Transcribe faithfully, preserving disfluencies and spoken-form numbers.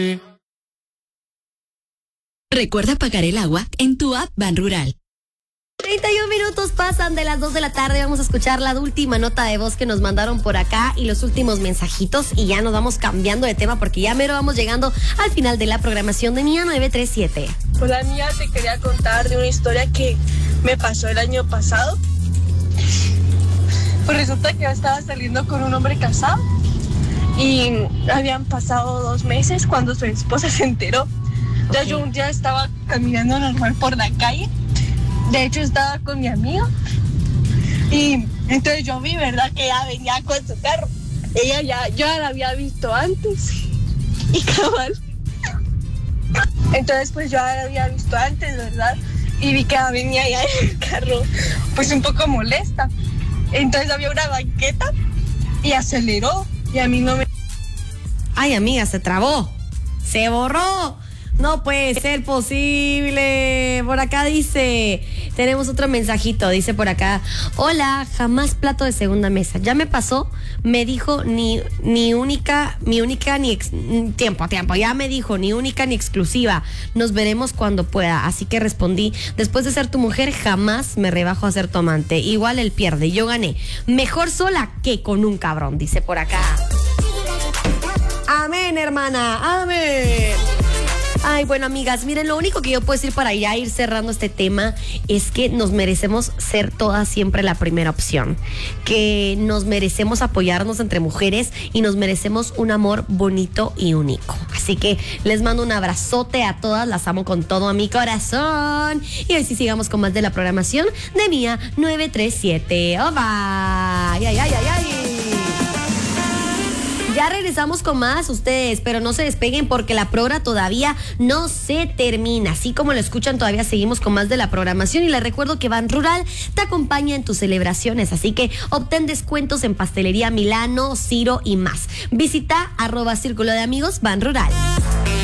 Recuerda pagar el agua en tu app Ban Rural. treinta y un minutos pasan de las dos de la tarde. Vamos a escuchar la última nota de voz que nos mandaron por acá y los últimos mensajitos. Y ya nos vamos cambiando de tema porque ya mero vamos llegando al final de la programación de Mía nueve tres siete. Hola, Mía, te quería contar de una historia que me pasó el año pasado. Pues resulta que yo estaba saliendo con un hombre casado y habían pasado dos meses cuando su esposa se enteró. Ya yo un día estaba caminando normal por la calle. De hecho, estaba con mi amigo. Y entonces yo vi, ¿verdad? Que ella venía con su carro. Ella ya, yo ya la había visto antes. Y cabal. Entonces, pues yo ya la había visto antes, ¿verdad? Y vi que ella venía ya en el carro, pues un poco molesta. Entonces había una banqueta y aceleró. Y a mí no me... Ay, amiga, se trabó. Se borró. No puede ser posible. Por acá dice, tenemos otro mensajito, dice por acá: hola, jamás plato de segunda mesa. Ya me pasó, me dijo ni, ni única, mi única ni ex, tiempo, tiempo, ya me dijo ni única ni exclusiva. Nos veremos cuando pueda. Así que respondí, después de ser tu mujer, jamás me rebajo a ser tu amante. Igual él pierde, yo gané. Mejor sola que con un cabrón, dice por acá. Amén, hermana, amén. Ay, bueno, amigas, miren, lo único que yo puedo decir para ya ir cerrando este tema es que nos merecemos ser todas siempre la primera opción, que nos merecemos apoyarnos entre mujeres y nos merecemos un amor bonito y único. Así que les mando un abrazote a todas, las amo con todo a mi corazón. Y hoy sí sigamos con más de la programación de Mía nueve tres siete. ¡Oh, bye! ¡Ay, ay, ay, ay! Ya regresamos con más ustedes, pero no se despeguen porque la progra todavía no se termina. Así como lo escuchan, todavía seguimos con más de la programación y les recuerdo que Ban Rural te acompaña en tus celebraciones, así que obtén descuentos en Pastelería Milano, Ciro y más. Visita arroba Círculo de Amigos Ban Rural.